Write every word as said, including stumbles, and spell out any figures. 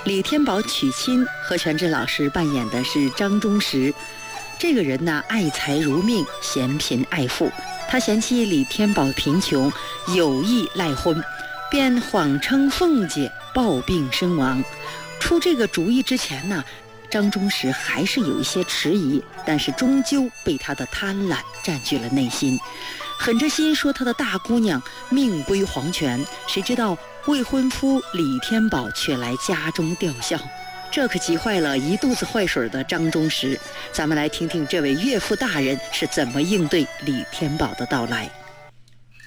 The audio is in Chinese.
李天宝娶亲，何全志老师扮演的是张忠实。这个人呢，爱财如命，嫌贫爱富。他嫌弃李天宝贫穷，有意赖婚，便谎称凤姐暴病身亡。出这个主意之前呢，张忠实还是有一些迟疑，但是终究被他的贪婪占据了内心，狠着心说他的大姑娘命归黄泉。谁知道未婚夫李天宝却来家中吊孝，这可急坏了一肚子坏水的张忠实。咱们来听听这位岳父大人是怎么应对李天宝的到来。